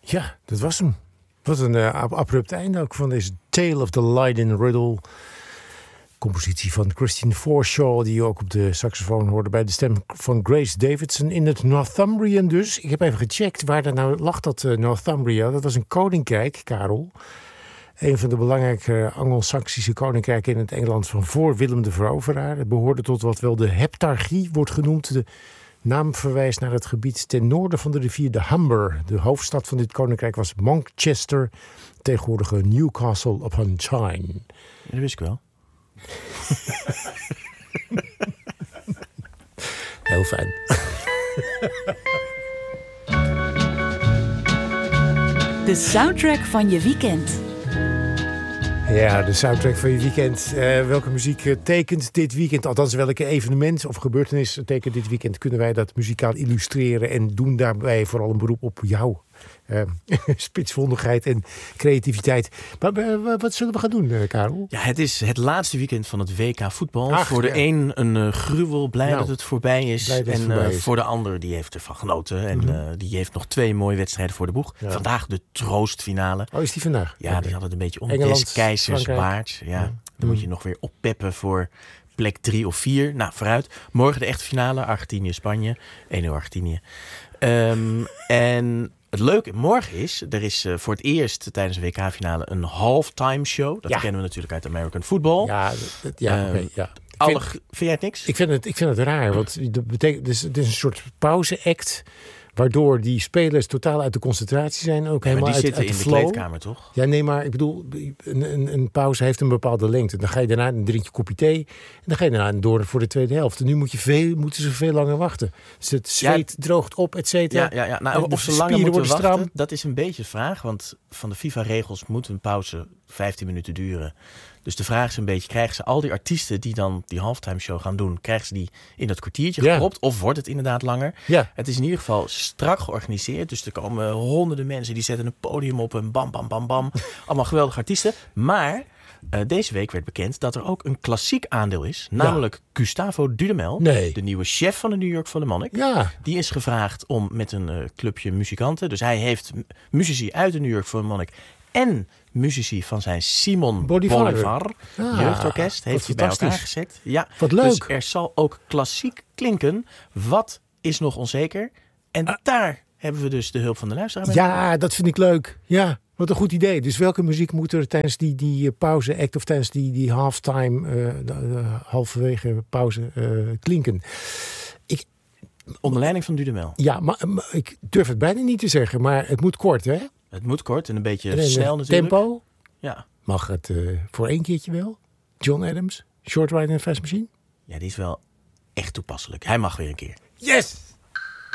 Ja, dat was hem. Wat een abrupt einde ook van deze Tale of the Leiden Riddle. Compositie van Christine Forshaw, die je ook op de saxofoon hoorde bij de stem van Grace Davidson in het Northumbrian dus. Ik heb even gecheckt waar dat nou lag, dat Northumbria. Dat was een koninkrijk, Karel. Een van de belangrijke Anglo-Saxische koninkrijken in het Engeland van voor Willem de Veroveraar. Het behoorde tot wat wel de Heptarchie wordt genoemd. De naam verwijst naar het gebied ten noorden van de rivier de Humber. De hoofdstad van dit koninkrijk was Monkchester, tegenwoordige Newcastle upon Tyne. Ja, dat wist ik wel. Heel fijn. De soundtrack van je weekend. Ja, de soundtrack van je weekend. Welke muziek tekent dit weekend? Althans, welke evenement of gebeurtenis tekent dit weekend? Kunnen wij dat muzikaal illustreren en doen daarbij vooral een beroep op jou? Spitsvondigheid en creativiteit. Maar wat zullen we gaan doen, Karel? Ja, het is het laatste weekend van het WK voetbal. Ach, voor de een een gruwel, blij dat het voorbij is. Blij dat het En voorbij is. voor de ander, die heeft ervan genoten. En die heeft nog 2 mooie wedstrijden voor de boeg. Ja. Vandaag de troostfinale. Oh, is die vandaag? Ja, Oké. die had het een beetje om. Engeland, Des keizers Frankrijk. baard. Ja. Dan moet je nog weer oppeppen voor plek 3 of 4. Nou, vooruit. Morgen de echte finale. Argentinië-Spanje. 1-0 Argentinië. En het leuke morgen is, er is voor het eerst tijdens de WK-finale een halftime show. Dat kennen we natuurlijk uit American Football. Ja, oké. Ja. Vind jij het niks? Ik vind het raar, want dat betekent, dus, het is een soort pauze-act, waardoor die spelers totaal uit de concentratie zijn. Ook Ja, maar helemaal die uit zitten de in de flow. kleedkamer, toch? Ja, nee, maar ik bedoel, een pauze heeft een bepaalde lengte. Dan ga je daarna, dan drink je een kopje thee en dan ga je daarna door voor de tweede helft. En nu moeten ze veel langer wachten. Dus het zweet droogt op, et cetera. Ja. Nou, De of ze langer spieren moeten worden wachten, stram. dat is een beetje de vraag. Want van de FIFA-regels moet een pauze 15 minuten duren. Dus de vraag is een beetje, krijgen ze al die artiesten die dan die halftime show gaan doen, krijgen ze die in dat kwartiertje gepropt? Of wordt het inderdaad langer? Ja. Het is in ieder geval strak georganiseerd. Dus er komen honderden mensen, die zetten een podium op en bam, bam, bam, bam. Allemaal geweldige artiesten. Maar deze week werd bekend dat er ook een klassiek aandeel is. Namelijk Gustavo Dudamel, de nieuwe chef van de New York Philharmonic. Ja. Die is gevraagd om met een clubje muzikanten. Dus hij heeft muzici uit de New York Philharmonic en muzici van zijn Simon Bolivar jeugdorkest heeft hij bij elkaar gezet. Ja, wat leuk. Dus er zal ook klassiek klinken. Wat is nog onzeker? En daar hebben we dus de hulp van de luisteraar bij. Ja, dat vind ik leuk. Ja, wat een goed idee. Dus welke muziek moet er tijdens die pauze-act of tijdens die halftime, halverwege pauze klinken? Onder leiding van Dudamel. Ja, maar ik durf het bijna niet te zeggen, maar het moet kort, hè? Het moet kort en een beetje snel natuurlijk. Tempo? Ja. Mag het voor 1 keertje wel? John Adams, Short Ride in a Fast Machine? Ja, die is wel echt toepasselijk. Hij mag weer een keer. Yes!